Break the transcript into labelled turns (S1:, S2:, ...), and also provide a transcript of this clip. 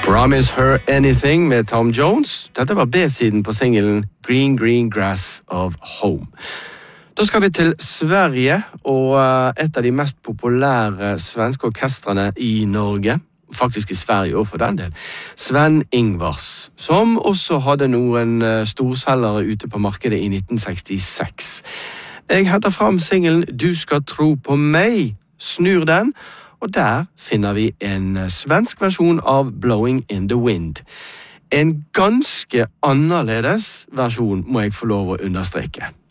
S1: Promise Her Anything med Tom Jones. Dette var B-siden på singelen Green Green Grass of Home. Da skal vi til Sverige, og et av de mest populære svenske orkestrene i Norge, faktisk i Sverige også for den del, Sven-Ingvars, som også hadde noen storselgere ute på markedet i 1966. Jeg henter frem singelen Du skal tro på meg, snur den, og der finner vi en svensk versjon av Blowing in the Wind. En ganske annerledes versjon, må jeg få lov å understreke.